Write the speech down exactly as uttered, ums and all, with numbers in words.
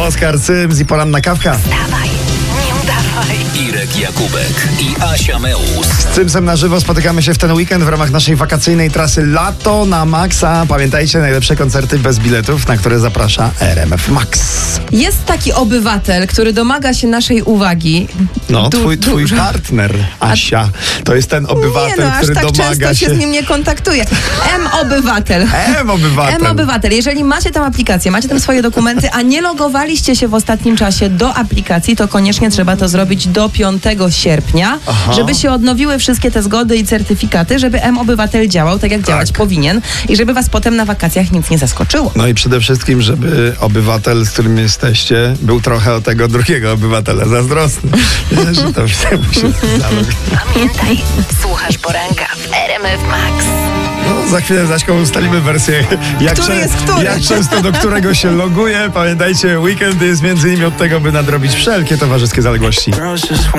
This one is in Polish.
Oskar Cyms i poranna kawka. Wstawaj, nie udawaj. Irek Jakubek i Asia Meus. Z Cymsem na żywo spotykamy się w ten weekend w ramach naszej wakacyjnej trasy Lato na Maxa. Pamiętajcie, najlepsze koncerty bez biletów, na które zaprasza R M F Max. Jest taki obywatel, który domaga się naszej uwagi. No, Du- twój, twój dużo. partner, Asia, to jest ten obywatel, Nie no, aż który tak domaga często się się... z nim nie kontaktuje. M-obywatel. M-obywatel. M-obywatel. Jeżeli macie tam aplikację, macie tam swoje dokumenty, a nie logowaliście się w ostatnim czasie do aplikacji, to koniecznie trzeba to zrobić do piątego sierpnia, Aha. żeby się odnowiły wszystkie te zgody i certyfikaty, żeby M-obywatel działał tak, jak Tak. działać powinien i żeby was potem na wakacjach nic nie zaskoczyło. No i przede wszystkim, żeby obywatel, z którym jesteście, był trochę o tego drugiego obywatela zazdrosny. Nie, że to się musi zarobić. Pamiętaj, słuchasz poranka w R M F Max. No, za chwilę z Aśką ustalimy wersję, jak, Który cze- jest który? jak często do którego się loguje. Pamiętajcie, weekend jest między innymi od tego, by nadrobić wszelkie towarzyskie zaległości.